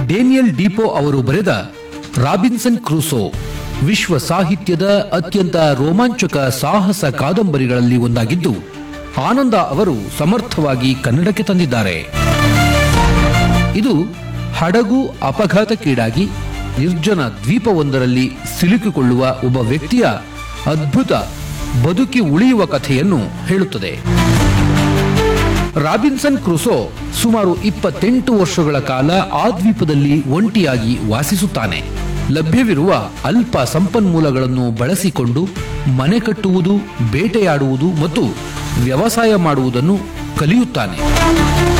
Daniel depot ಅವರು ಬರೆದ Robinson Crusoe ವಿಶ್ವ ಸಾಹಿತ್ಯದ ಅತ್ಯಂತ ರೋಮಾಂಚಕ ಸಾಹಸ ಕಾದಂಬರಿಗಳಲ್ಲಿ ಒಂದಾಗಿದ್ದು ಆನಂದ ಅವರು ಸಮರ್ಥವಾಗಿ ಕನ್ನಡಕ್ಕೆ ತಂದಿದ್ದಾರೆ. ಇದು ಹಡಗು ಅಪಘಾತಕ್ಕೀಡಾಗಿ ನಿರ್ಜನ ದ್ವೀಪವೊಂದರಲ್ಲಿ ಸಿಲುಕಿಕೊಳ್ಳುವ ಒಬ್ಬ ವ್ಯಕ್ತಿಯ ಅದ್ಭುತ ಬದುಕಿ ಉಳಿಯುವ ಕಥೆಯನ್ನು ಹೇಳುತ್ತದೆ. ರಾಬಿನ್ಸನ್ ಕ್ರುಸೋ ಸುಮಾರು 28 ವರ್ಷಗಳ ಕಾಲ ಆ ದ್ವೀಪದಲ್ಲಿ ಒಂಟಿಯಾಗಿ ವಾಸಿಸುತ್ತಾನೆ. ಲಭ್ಯವಿರುವ ಅಲ್ಪ ಸಂಪನ್ಮೂಲಗಳನ್ನು ಬಳಸಿಕೊಂಡು ಮನೆ ಕಟ್ಟುವುದು, ಬೇಟೆಯಾಡುವುದು ಮತ್ತು ವ್ಯವಸಾಯ ಮಾಡುವುದನ್ನು ಕಲಿಯುತ್ತಾನೆ.